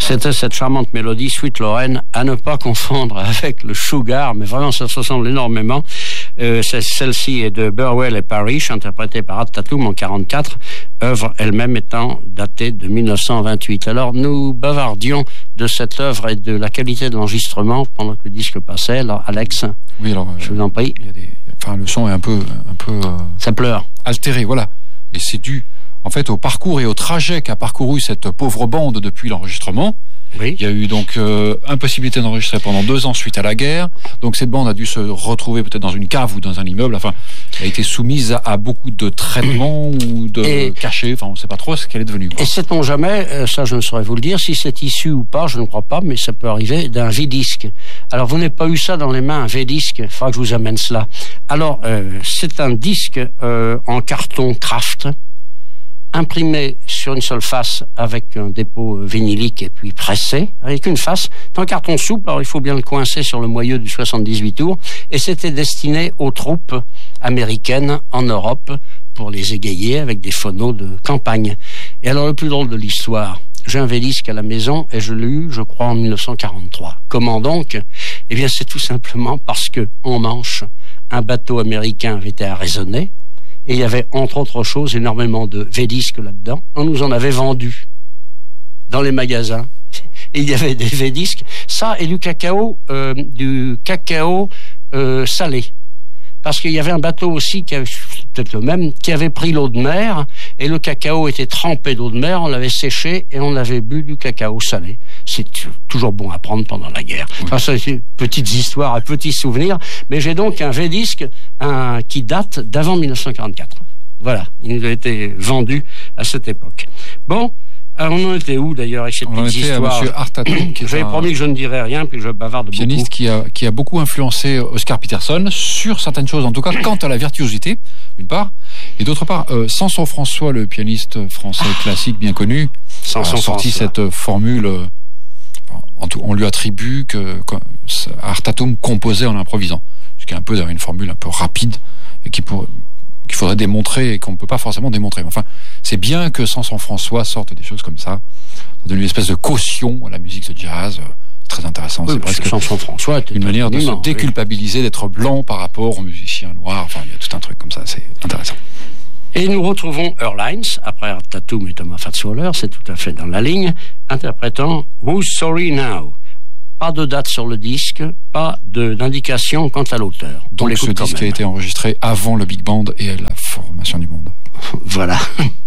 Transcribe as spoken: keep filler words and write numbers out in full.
C'était cette charmante mélodie Sweet Lorraine, à ne pas confondre avec le Sugar, mais vraiment ça se ressemble énormément. Euh, celle-ci est de Burwell et Parrish, interprétée par Art Tatum en quarante-quatre, œuvre elle-même étant datée de mille neuf cent vingt-huit. Alors nous bavardions de cette œuvre et de la qualité de l'enregistrement pendant que le disque passait. Alors Alex, oui, alors, je vous en prie. Il y a des, enfin, le son est un peu, un peu euh, ça pleure. Altéré, voilà. Et c'est dû en fait au parcours et au trajet qu'a parcouru cette pauvre bande depuis l'enregistrement. Oui. Il y a eu donc euh, impossibilité d'enregistrer pendant deux ans suite à la guerre. Donc cette bande a dû se retrouver peut-être dans une cave ou dans un immeuble. Enfin, elle a été soumise à, à beaucoup de traitements ou de et, cachets. Enfin, on ne sait pas trop ce qu'elle est devenue. Quoi. Et sait-on jamais, ça je ne saurais vous le dire, si c'est issu ou pas, je ne crois pas, mais ça peut arriver, d'un V-disque. Alors vous n'avez pas eu ça dans les mains, un V-disque, il faudra que je vous amène cela. Alors euh, c'est un disque euh, en carton Kraft, imprimé sur une seule face avec un dépôt vinylique et puis pressé, avec une face. C'est un carton souple, alors il faut bien le coincer sur le moyeu du soixante-dix-huit tours, et c'était destiné aux troupes américaines en Europe pour les égayer avec des phonos de campagne. Et alors le plus drôle de l'histoire, j'ai un V-disque à la maison et je l'ai eu, je crois, en mille neuf cent quarante-trois. Comment donc ? Eh bien c'est tout simplement parce que en Manche, un bateau américain avait été arraisonné, et il y avait, entre autres choses, énormément de V-disques là-dedans. On nous en avait vendu dans les magasins. Et il y avait des V-disques. Ça et du cacao, euh, du cacao euh, salé. Parce qu'il y avait un bateau aussi, qui avait, peut-être le même, qui avait pris l'eau de mer, et le cacao était trempé d'eau de mer, on l'avait séché, et on avait bu du cacao salé. C'est toujours bon à prendre pendant la guerre. Oui. Enfin, ça, c'est petites histoires, petits souvenirs. Mais j'ai donc un V-disque un, qui date d'avant mille neuf cent quarante-quatre. Voilà, il nous a été vendu à cette époque. Bon, alors on en était où d'ailleurs avec cette on petite histoire? On en était à M. Art Tatum, qui j'avais promis que je ne dirais rien, puis je bavarde beaucoup. Pianiste qui a, qui a beaucoup influencé Oscar Peterson sur certaines choses, en tout cas quant à la virtuosité, d'une part, et d'autre part, euh, Samson François, le pianiste français ah. classique bien connu, Samson a sorti François. cette formule. Euh, en tout, on lui attribue que, que Art Tatum composait en improvisant, ce qui est un peu une formule un peu rapide et qui pour qu'il faudrait démontrer et qu'on ne peut pas forcément démontrer. Enfin, c'est bien que Samson François sorte des choses comme ça. Ça donne une espèce de caution à la musique de jazz. C'est très intéressant. Oui, c'est presque Samson François était une manière de se déculpabiliser, oui. d'être blanc par rapport aux musiciens noirs. Enfin, il y a tout un truc comme ça. C'est intéressant. Et nous retrouvons Earlines, après Art Tatum et Thomas Fats-Waller, c'est tout à fait dans la ligne, interprétant Who's Sorry Now. Pas de date sur le disque, pas de, d'indication quant à l'auteur. Donc ce disque a été enregistré avant le Big Band et la formation du monde. Voilà.